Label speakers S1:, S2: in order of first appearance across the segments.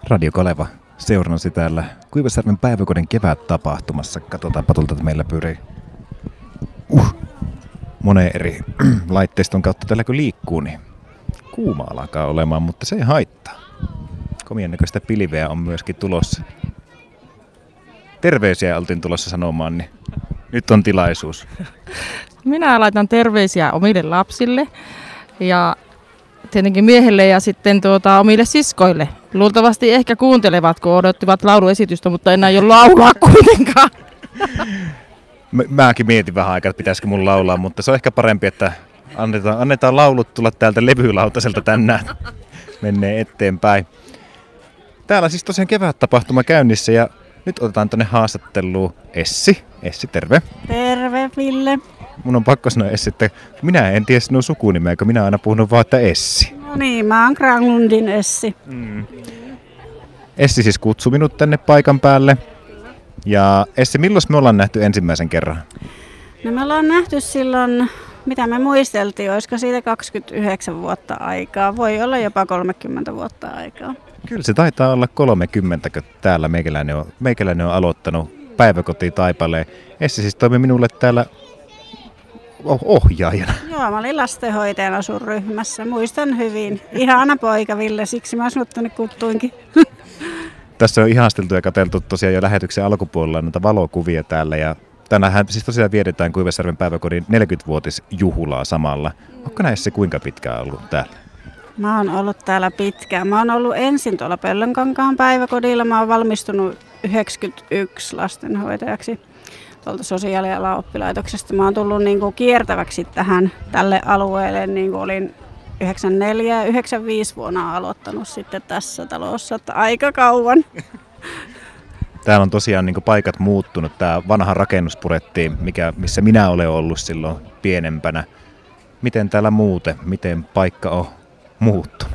S1: Radio Kaleva seurannasi täällä Kuivasjärven päiväkodin kevättapahtumassa. Katsotaanpa tuolta, että meillä pyörii moneen eri laitteiston kautta täällä kun liikkuu, niin kuuma alkaa olemaan, mutta se ei haittaa. Komien näköistä pilveä on myöskin tulossa. Terveisiä oltiin tulossa sanomaan, niin nyt on tilaisuus.
S2: Minä laitan terveisiä omille lapsille ja tietenkin miehelle ja sitten omille siskoille. Luultavasti ehkä kuuntelevat, kun odottivat lauluesitystä, mutta enää ei ole laulaa kuitenkaan.
S1: Mäkin mietin vähän aikaa, että pitäisikö mun laulaa, mutta se on ehkä parempi, että annetaan laulut tulla täältä levylautaselta tänään. Menee eteenpäin. Täällä siis tosiaan kevättapahtuma käynnissä ja nyt otetaan tuonne haastatteluun Essi. Essi, terve.
S3: Terve, Ville.
S1: Mun on pakko sanoa Essi, että minä en tiedä sinun sukunimeä, kun minä aina puhunut vaan, että Essi.
S3: No niin, mä oon Granlundin Essi.
S1: Essi siis kutsui minut tänne paikan päälle. Ja Essi, milloin me ollaan nähty ensimmäisen kerran?
S3: No me ollaan nähty silloin, mitä me muisteltiin, olisiko siitä 29 vuotta aikaa. Voi olla jopa 30 vuotta aikaa.
S1: Kyllä se taitaa olla 30, kun täällä meikäläinen on aloittanut päiväkoti Taipaleen. Essi siis toimi minulle täällä ohjaajana.
S3: Joo, mä olin lastenhoitajana sun ryhmässä. Muistan hyvin. Ihana poika Ville, siksi mä sinut tänne kuttuinkin.
S1: Tässä on ihasteltu ja katseltu tosiaan jo lähetyksen alkupuolella noita valokuvia täällä. Ja tänään siis tosiaan vietetään Kuivasjärven päiväkodin 40-vuotisjuhlaa samalla. Onko näissä kuinka pitkään ollut täällä?
S3: Mä oon ollut täällä pitkään. Mä oon ollut ensin tuolla Pöllönkankaan päiväkodilla. Mä oon valmistunut 91 lastenhoitajaksi tuolta sosiaalialan oppilaitoksesta. Mä oon tullut kiertäväksi tälle alueelle, niin kuin olin 94 ja 95 vuonna aloittanut sitten tässä talossa, että aika kauan.
S1: Täällä on tosiaan paikat muuttunut. Tämä vanha rakennus purettiin, missä minä olen ollut silloin pienempänä. Miten täällä muuten? Miten paikka on muuttunut?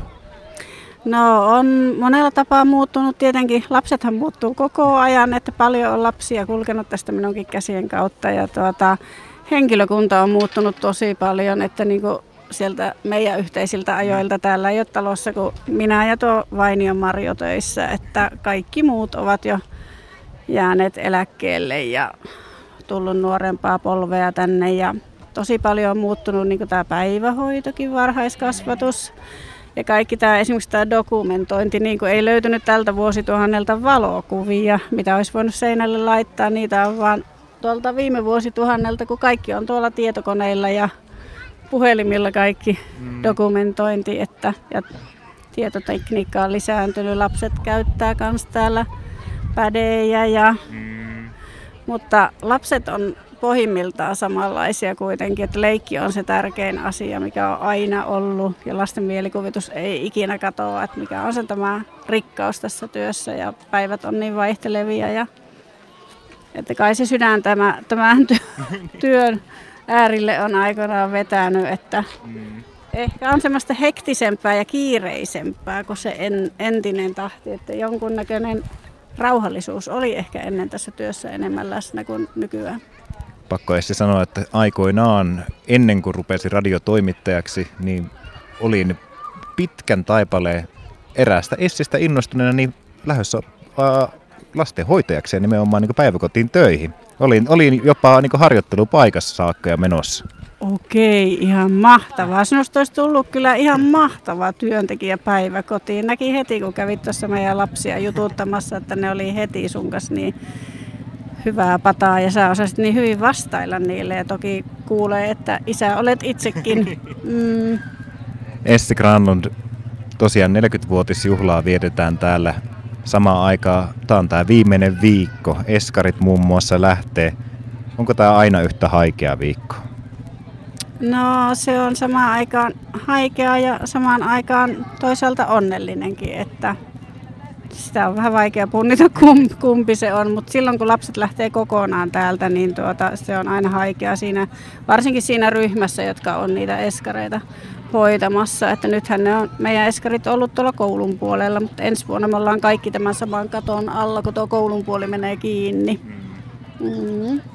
S3: No on monella tapaa muuttunut. Tietenkin lapsethan muuttuu koko ajan, että paljon on lapsia kulkenut tästä minunkin käsien kautta. Ja henkilökunta on muuttunut tosi paljon, että sieltä meidän yhteisiltä ajoilta täällä ei ole talossa kuin minä ja tuo Vainion Marjo töissä, että kaikki muut ovat jo jääneet eläkkeelle ja tullut nuorempaa polvea tänne ja tosi paljon on muuttunut tämä päivähoitokin, varhaiskasvatus ja kaikki esimerkiksi tämä dokumentointi, ei löytynyt tältä vuosituhannelta valokuvia, mitä olisi voinut seinälle laittaa, niitä on vaan tuolta viime vuosituhannelta, kun kaikki on tuolla tietokoneilla ja puhelimilla kaikki dokumentointi, ja tietotekniikka on lisääntynyt. Lapset käyttää myös täällä pädejä, mutta lapset on pohjimmiltaan samanlaisia kuitenkin, että leikki on se tärkein asia, mikä on aina ollut ja lasten mielikuvitus ei ikinä katoa, että mikä on se tämä rikkaus tässä työssä ja päivät on niin vaihtelevia että kai se sydän tämän työn äärille on aikoinaan vetänyt, että ehkä on semmoista hektisempää ja kiireisempää kuin se entinen tahti, että jonkunnäköinen rauhallisuus oli ehkä ennen tässä työssä enemmän läsnä kuin nykyään.
S1: Pakko Essi sanoa, että aikoinaan ennen kuin rupesin radiotoimittajaksi, niin olin pitkän Taipaleen eräästä Essistä innostuneena niin lähdössä lastenhoitajaksi ja nimenomaan päiväkotiin töihin. Olin jopa harjoittelupaikassa saakka ja menossa.
S3: Okei, ihan mahtavaa. Sinusta olisi tullut kyllä ihan mahtava työntekijä päiväkotiin. Näki heti, kun kävit tuossa meidän lapsia jututtamassa, että ne oli heti sun kanssa niin hyvää pataa ja sä osasit niin hyvin vastailla niille. Ja toki kuulee, että isä olet itsekin.
S1: Essi Granlund, tosiaan 40-vuotisjuhlaa vietetään täällä samaan aikaan. Tämä on tämä viimeinen viikko. Eskarit muun muassa lähtee. Onko tämä aina yhtä haikea viikko?
S3: No se on samaan aikaan haikea ja samaan aikaan toisaalta onnellinenkin, että sitä on vähän vaikea punnita kumpi se on, mutta silloin kun lapset lähtee kokonaan täältä, niin se on aina haikea siinä, varsinkin siinä ryhmässä, jotka on niitä eskareita hoitamassa. Että nythän ne on meidän eskarit ollut tuolla koulun puolella, mutta ensi vuonna me ollaan kaikki tämän saman katon alla, kun tuo koulun puoli menee kiinni.